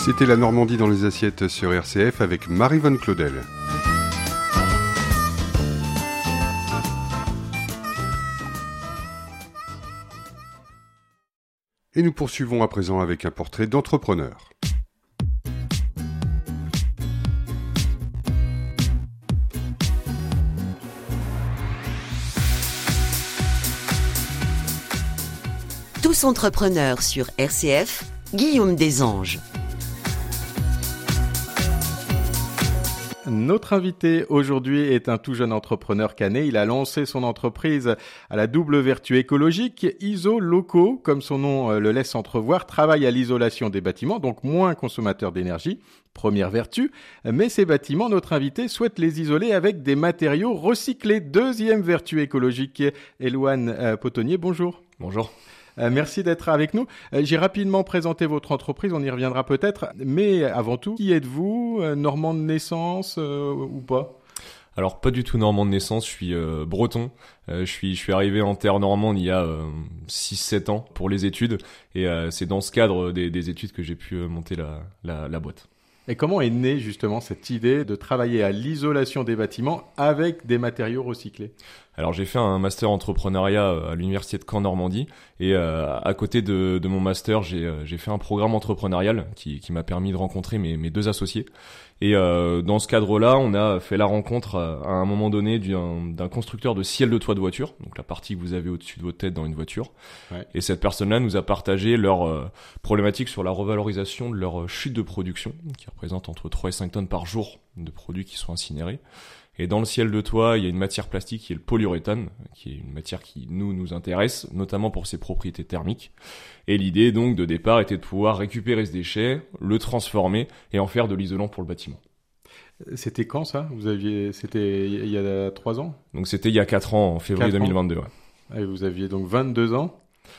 C'était la Normandie dans les assiettes sur RCF avec Marie-Vonne Claudel. Et nous poursuivons à présent avec un portrait d'entrepreneur. Tous entrepreneurs sur RCF, Guillaume Desanges. Notre invité aujourd'hui est un tout jeune entrepreneur canet. Il a lancé son entreprise à la double vertu écologique. Isoloco, comme son nom le laisse entrevoir, travaille à l'isolation des bâtiments, donc moins consommateurs d'énergie. Première vertu. Mais ces bâtiments, notre invité souhaite les isoler avec des matériaux recyclés. Deuxième vertu écologique. Éloane Potonnier, bonjour. Bonjour. Merci d'être avec nous. J'ai rapidement présenté votre entreprise, on y reviendra peut-être. Mais avant tout, qui êtes-vous ? Normand de naissance ou pas ? Alors pas du tout normand de naissance, je suis breton. Je suis arrivé en terre normande il y a 6-7 ans pour les études. Et c'est dans ce cadre des études que j'ai pu monter la boîte. Et comment est née justement cette idée de travailler à l'isolation des bâtiments avec des matériaux recyclés ? Alors j'ai fait un master entrepreneuriat à l'université de Caen Normandie et à côté de mon master j'ai fait un programme entrepreneurial qui m'a permis de rencontrer mes deux associés et dans ce cadre-là on a fait la rencontre à un moment donné d'un constructeur de ciel de toit de voiture, donc la partie que vous avez au-dessus de votre tête dans une voiture. Ouais. Et cette personne-là nous a partagé leur problématique sur la revalorisation de leur chute de production qui représente entre 3 et 5 tonnes par jour de produits qui sont incinérés. Et dans le ciel de toit, il y a une matière plastique qui est le polyuréthane, qui est une matière qui nous intéresse, notamment pour ses propriétés thermiques. Et l'idée donc de départ était de pouvoir récupérer ce déchet, le transformer et en faire de l'isolant pour le bâtiment. C'était quand ça ? C'était il y a 3 ans ? Donc c'était il y a 4 ans, en février 2022. Ouais. Et vous aviez donc 22 ans ?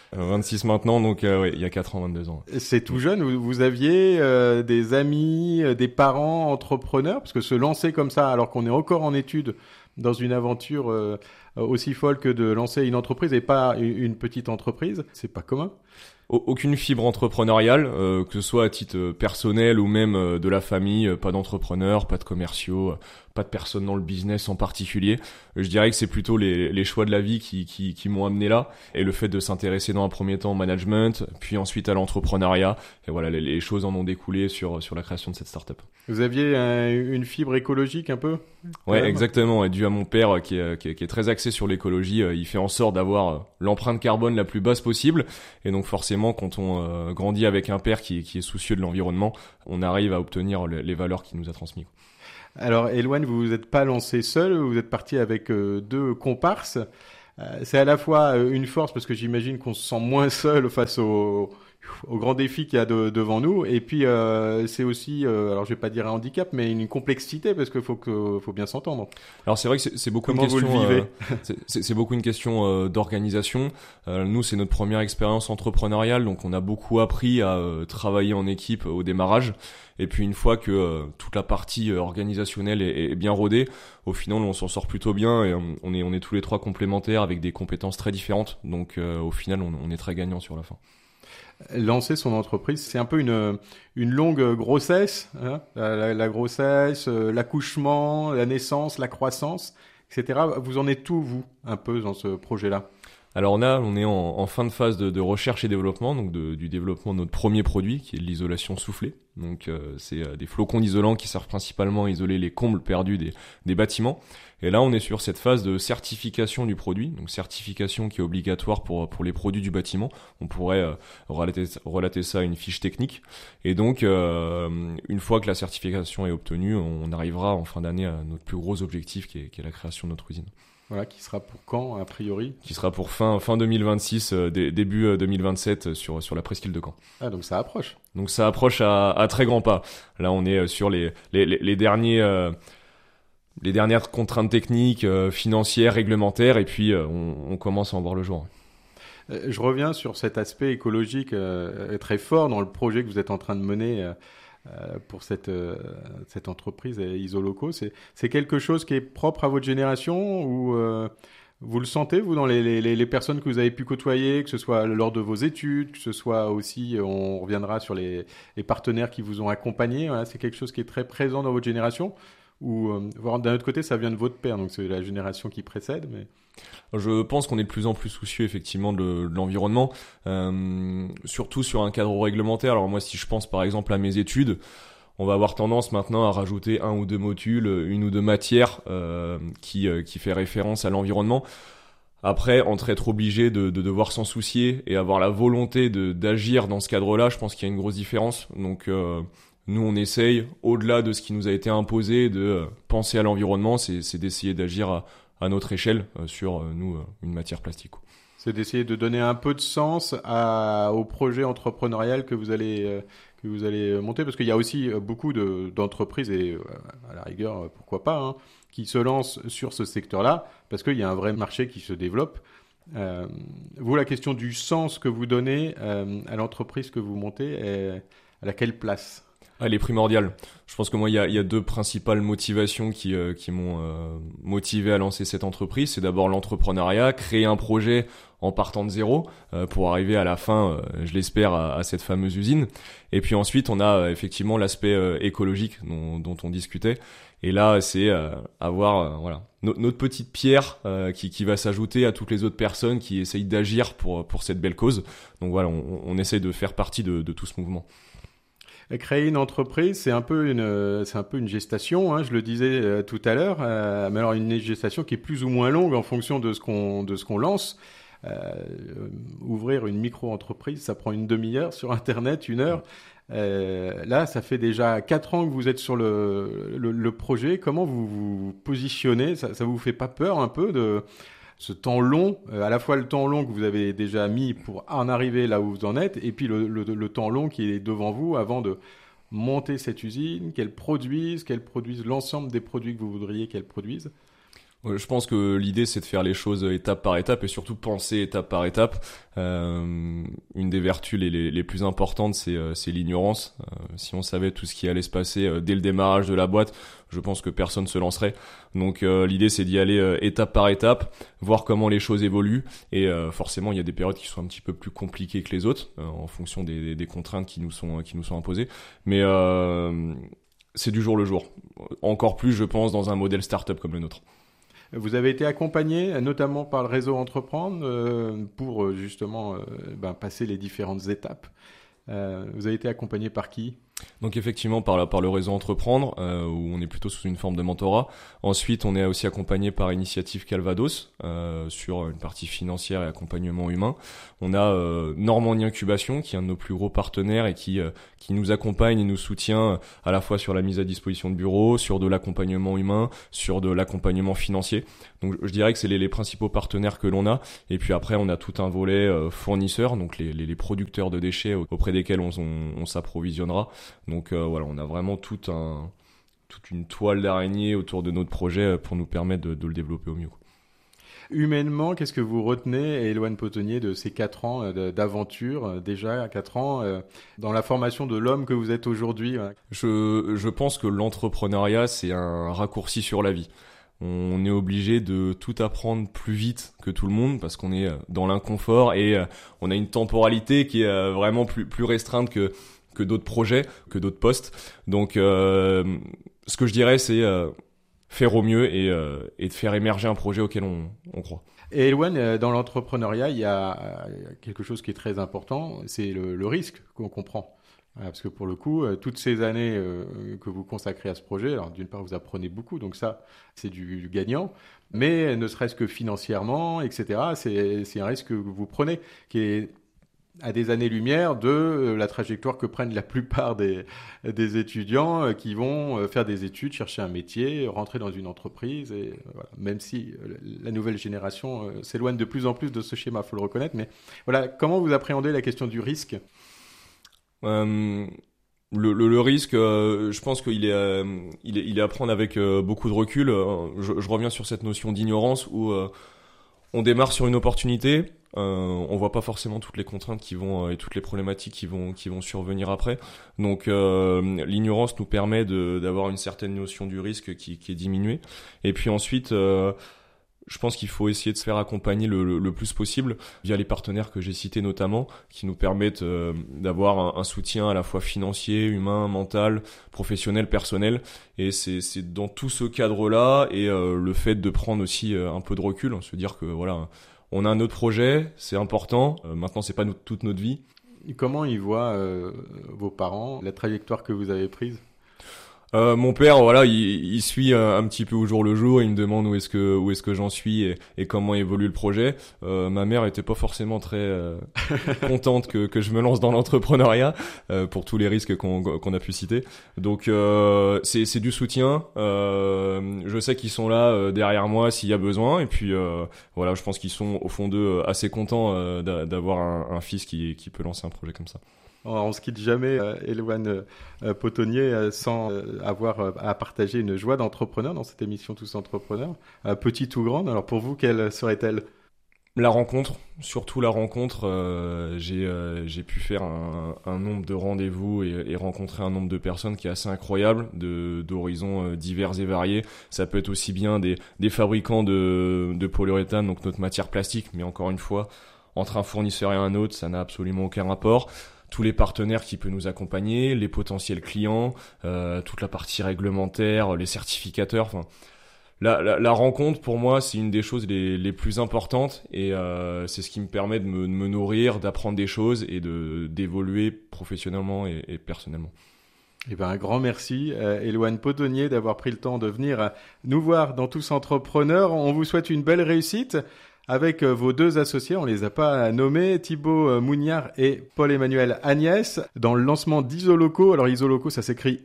26 maintenant, donc il y a 4 ans, 22 ans. C'est tout jeune, vous aviez des amis, des parents entrepreneurs, parce que se lancer comme ça, alors qu'on est encore en études, dans une aventure aussi folle que de lancer une entreprise et pas une petite entreprise, c'est pas commun. Aucune fibre entrepreneuriale, que ce soit à titre personnel ou même de la famille, pas d'entrepreneurs, pas de commerciaux, pas de personnes dans le business en particulier. Je dirais que c'est plutôt les choix de la vie qui m'ont amené là, et le fait de s'intéresser dans un premier temps au management, puis ensuite à l'entrepreneuriat, et voilà, les choses en ont découlé sur la création de cette start-up. Vous aviez une fibre écologique un peu ? Ouais, exactement, et dû à mon père qui est très axé sur l'écologie, il fait en sorte d'avoir l'empreinte carbone la plus basse possible, et donc forcément quand on grandit avec un père qui est soucieux de l'environnement, on arrive à obtenir les valeurs qu'il nous a transmises. Alors Éloane, vous vous êtes pas lancé seul, vous êtes parti avec 2 comparses. C'est à la fois une force parce que j'imagine qu'on se sent moins seul face aux grands défis qu'il y a devant nous, et puis c'est aussi, alors je vais pas dire un handicap, mais une complexité parce qu'il faut bien s'entendre. Alors c'est vrai que c'est beaucoup Comment une question. Vous le vivez c'est beaucoup une question d'organisation. Nous, c'est notre première expérience entrepreneuriale, donc on a beaucoup appris à travailler en équipe au démarrage. Et puis une fois que toute la partie organisationnelle est bien rodée, au final on s'en sort plutôt bien et on est tous les 3 complémentaires avec des compétences très différentes. Donc au final on est très gagnant sur la fin. Lancer son entreprise, c'est un peu une longue grossesse, hein, la grossesse, l'accouchement, la naissance, la croissance, etc. Vous en êtes où, vous, un peu dans ce projet-là ? Alors on est en fin de phase de recherche et développement, donc du développement de notre premier produit qui est l'isolation soufflée. Donc c'est des flocons d'isolant qui servent principalement à isoler les combles perdus des bâtiments. Et là on est sur cette phase de certification du produit, donc certification qui est obligatoire pour les produits du bâtiment. On pourrait relater ça à une fiche technique. Et donc une fois que la certification est obtenue, on arrivera en fin d'année à notre plus gros objectif qui est la création de notre usine. Voilà, qui sera pour quand, a priori ? Qui sera pour fin 2026, début 2027 sur la presqu'île de Caen. Ah, donc ça approche. Donc ça approche à très grands pas. Là, on est sur les dernières contraintes techniques, financières, réglementaires, et puis on commence à en voir le jour. Je reviens sur cet aspect écologique très fort dans le projet que vous êtes en train de mener pour cette entreprise Isoloco. C'est quelque chose qui est propre à votre génération ou Vous le sentez, vous, dans les personnes que vous avez pu côtoyer, que ce soit lors de vos études, que ce soit aussi, on reviendra sur les partenaires qui vous ont accompagné, voilà, c'est quelque chose qui est très présent dans votre génération, ou voire d'un autre côté, ça vient de votre père, donc c'est la génération qui précède, mais... Je pense qu'on est de plus en plus soucieux effectivement de l'environnement, surtout sur un cadre réglementaire. Alors moi, si je pense par exemple à mes études, on va avoir tendance maintenant à rajouter 1 ou 2 modules, 1 ou 2 matières qui fait référence à l'environnement. Après, entre être obligé de devoir s'en soucier et avoir la volonté d'agir dans ce cadre-là, je pense qu'il y a une grosse différence. Donc nous, on essaye, au-delà de ce qui nous a été imposé, de penser à l'environnement, c'est d'essayer d'agir à notre échelle sur une matière plastique. C'est d'essayer de donner un peu de sens au projet entrepreneurial que vous allez monter, parce qu'il y a aussi beaucoup d'entreprises, et à la rigueur, pourquoi pas, hein, qui se lancent sur ce secteur-là, parce qu'il y a un vrai marché qui se développe. Vous, la question du sens que vous donnez à l'entreprise que vous montez, elle a quelle place ? Elle est primordiale. Je pense que moi, il y a 2 principales motivations qui m'ont motivé à lancer cette entreprise. C'est d'abord l'entrepreneuriat, créer un projet en partant de zéro pour arriver à la fin, je l'espère, à cette fameuse usine. Et puis ensuite, on a effectivement l'aspect écologique dont on discutait. Et là, c'est avoir notre petite pierre qui va s'ajouter à toutes les autres personnes qui essayent d'agir pour cette belle cause. Donc voilà, on essaye de faire partie de tout ce mouvement. Créer une entreprise, c'est un peu une gestation, hein, je le disais tout à l'heure, mais alors une gestation qui est plus ou moins longue en fonction de ce qu'on lance. Ouvrir une micro-entreprise, ça prend une demi-heure sur Internet, 1 heure. Là, ça fait déjà 4 ans que vous êtes sur le projet. Comment vous vous positionnez ? Ça vous fait pas peur un peu de ce temps long, à la fois le temps long que vous avez déjà mis pour en arriver là où vous en êtes, et puis le temps long qui est devant vous avant de monter cette usine, qu'elle produise l'ensemble des produits que vous voudriez qu'elle produise ? Je pense que l'idée, c'est de faire les choses étape par étape et surtout penser étape par étape. Une des vertus les plus importantes, c'est l'ignorance. Si on savait tout ce qui allait se passer dès le démarrage de la boîte, je pense que personne se lancerait. Donc l'idée, c'est d'y aller étape par étape, voir comment les choses évoluent. Et forcément, il y a des périodes qui sont un petit peu plus compliquées que les autres en fonction des contraintes qui nous sont imposées. Mais c'est du jour le jour. Encore plus, je pense, dans un modèle start-up comme le nôtre. Vous avez été accompagné, notamment par le réseau Entreprendre, pour justement passer les différentes étapes. Vous avez été accompagné par qui ? Donc effectivement par le réseau Entreprendre, où on est plutôt sous une forme de mentorat. Ensuite, on est aussi accompagné par Initiative Calvados sur une partie financière et accompagnement humain. On a Normandie Incubation, qui est un de nos plus gros partenaires et qui nous accompagne et nous soutient à la fois sur la mise à disposition de bureaux, sur de l'accompagnement humain, sur de l'accompagnement financier. Donc je dirais que c'est les principaux partenaires que l'on a. Et puis après, on a tout un volet fournisseurs, donc les producteurs de déchets auprès desquels on s'approvisionnera. Donc on a vraiment toute une toile d'araignée autour de notre projet pour nous permettre de le développer au mieux. Humainement, qu'est-ce que vous retenez, Éloane Potonnier, de ces 4 ans d'aventure, déjà 4 ans, dans la formation de l'homme que vous êtes aujourd'hui ? Je pense que l'entrepreneuriat, c'est un raccourci sur la vie. On est obligé de tout apprendre plus vite que tout le monde parce qu'on est dans l'inconfort et on a une temporalité qui est vraiment plus restreinte que d'autres projets, que d'autres postes. Donc, ce que je dirais, c'est faire au mieux et de faire émerger un projet auquel on croit. Et Éloane, dans l'entrepreneuriat, il y a quelque chose qui est très important, c'est le risque qu'on comprend. Parce que pour le coup, toutes ces années que vous consacrez à ce projet, alors d'une part, vous apprenez beaucoup, donc ça, c'est du gagnant. Mais ne serait-ce que financièrement, etc., c'est un risque que vous prenez qui est à des années-lumière de la trajectoire que prennent la plupart des étudiants qui vont faire des études, chercher un métier, rentrer dans une entreprise. Et, voilà. Même si la nouvelle génération s'éloigne de plus en plus de ce schéma, il faut le reconnaître. Mais voilà, comment vous appréhendez la question du risque ? Le risque, je pense qu'il est à prendre avec beaucoup de recul. Je reviens sur cette notion d'ignorance où on démarre sur une opportunité, on voit pas forcément toutes les contraintes et toutes les problématiques qui vont survenir après. Donc l'ignorance nous permet d'avoir une certaine notion du risque qui est diminuée. Et puis ensuite, Je pense qu'il faut essayer de se faire accompagner le plus possible via les partenaires que j'ai cités notamment, qui nous permettent d'avoir un soutien à la fois financier, humain, mental, professionnel, personnel. Et c'est dans tout ce cadre-là et le fait de prendre aussi un peu de recul, se dire que voilà, on a un autre projet, c'est important. Maintenant, c'est pas toute notre vie. Comment ils voient vos parents, la trajectoire que vous avez prise? Mon père, voilà, il suit un petit peu au jour le jour. Il me demande où est-ce que j'en suis et comment évolue le projet. Ma mère était pas forcément très contente que je me lance dans l'entrepreneuriat pour tous les risques qu'on a pu citer. Donc c'est du soutien. Je sais qu'ils sont là derrière moi s'il y a besoin. Et puis voilà, je pense qu'ils sont au fond d'eux assez contents d'avoir un fils qui peut lancer un projet comme ça. On se quitte jamais, Eloane Potonnier, sans avoir à partager une joie d'entrepreneur dans cette émission Tous Entrepreneurs, petite ou grande. Alors pour vous, quelle serait-elle? La rencontre, surtout la rencontre. J'ai pu faire un nombre de rendez-vous et rencontrer un nombre de personnes qui est assez incroyable, d'horizons divers et variés. Ça peut être aussi bien des fabricants de polyuréthane, donc notre matière plastique, mais encore une fois, entre un fournisseur et un autre, ça n'a absolument aucun rapport. Tous les partenaires qui peuvent nous accompagner, les potentiels clients, toute la partie réglementaire, les certificateurs. Enfin, la rencontre, pour moi, c'est une des choses les plus importantes et c'est ce qui me permet de me nourrir, d'apprendre des choses et d'évoluer professionnellement et personnellement. Eh ben, un grand merci, Eloane Potonnier, d'avoir pris le temps de venir nous voir dans Tous Entrepreneurs. On vous souhaite une belle réussite. Avec vos deux associés, on les a pas nommés, Thibaut Mougnard et Paul-Emmanuel Agnès, dans le lancement d'Isoloco. Alors Isoloco, ça s'écrit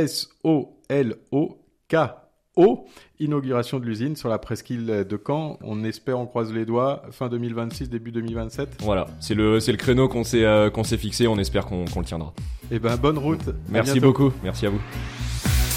I-S-O-L-O-K-O. Inauguration de l'usine sur la presqu'île de Caen. On espère, on croise les doigts, fin 2026, début 2027. Voilà, c'est le créneau qu'on s'est fixé. On espère qu'on le tiendra. Eh ben, bonne route. Merci beaucoup. Merci à vous.